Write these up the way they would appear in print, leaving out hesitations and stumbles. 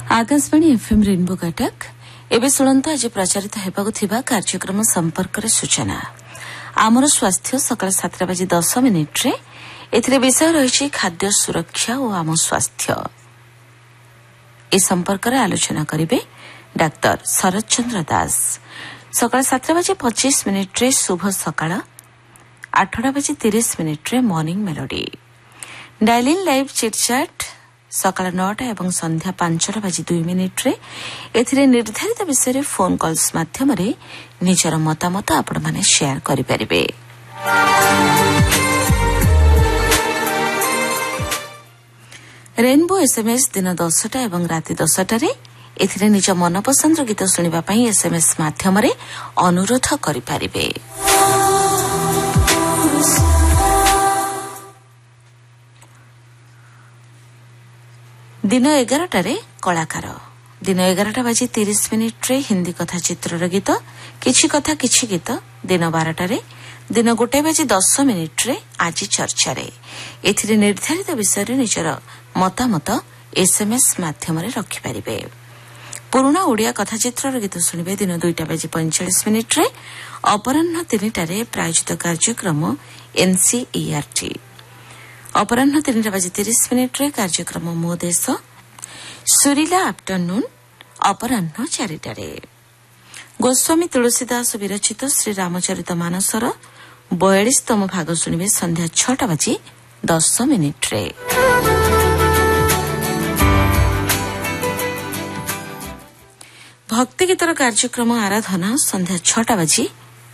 Akashvani FM rainbow Cuttack एवं शुणु आज प्रचारित होगा कार्यक्रम संपर्क सूचना आमर स्वास्थ्य सकाल 7:10 ए विषय रही खाद्य सुरक्षा और आम स्वास्थ्य ए संपर्क में आलोचना करेंगे डाक्टर शरद चंद्र दास सकाल 7:25 शुभ सकाळ 8:30 morning melody dialling live chitchat सकाळ 9 और संध्या 5:02 एथिरे निर्धारित विषय फोन कॉल्स माध्यम निजर मतामत आपण माने शेयर करि परिबे। रेनबो एसएमएस दिन 10टा और राति 10टारे एथिरे निज मनपसंद गीत शुणिबा पई एसएमएस माध्यम अनुरोध करि परिबे। दिन 11टारे कलाकार दिन 11:30 हिंदी कथा चित्रर गीत किछि कथा किछि गीत दिन 12टारे दिन 1:10 आज चर्चा एथिरे निर्धारित विषय निजर मतामत एसएमएस माध्यम रखिपारे। पुराणा ओडिया कथा चित्रर गीत शुणिबे दिन 2:45 अपराह्न 3टारे प्रायोजित कार्यक्रम एनसीईआरटी अपराह्न 3:30 कार्यक्रम मो देश सुरीला आफ्टरनून अपराह्न 4टारे गोस्वामी तुलसीदास विरचित श्री रामचरित मानसर 42तम भाग शुणिबे संध्या 6:10 भक्ति गीतर कार्यक्रम आराधना संध्या 6:20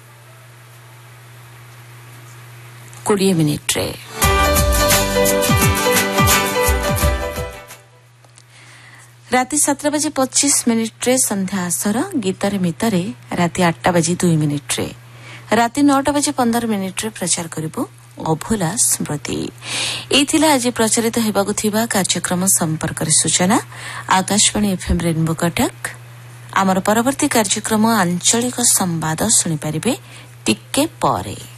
राति 7:25 संध्या आसर गीतरे मितरे राति 8:02 राति 9:15 प्रचार करिबो अभुला स्मृति। एथिला आज प्रचारित हेबाकु थिबा कार्यक्रम संपर्क सूचना आकाशवाणी एफएम रेनबो कटक। आमर परवर्ती कार्यक्रम आंचलिक संवाद सुनि परिबे टिके परे।